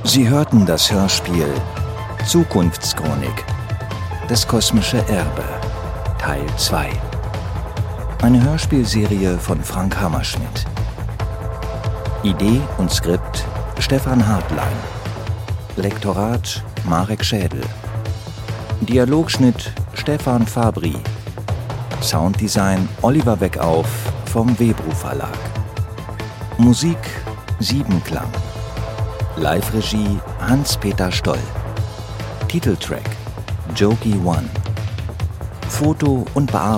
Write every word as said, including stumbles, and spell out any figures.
Sie hörten das Hörspiel Zukunftschronik, das kosmische Erbe, Teil zwei. Eine Hörspielserie von Frank Hammerschmidt. Idee und Skript Stefan Hartlein. Lektorat Marek Schädel. Dialogschnitt Stefan Fabri. Sounddesign Oliver Beckauf vom Webru Verlag. Musik Siebenklang. Live-Regie Hans-Peter Stoll. Titeltrack Jokey One. Foto und Bearbeitung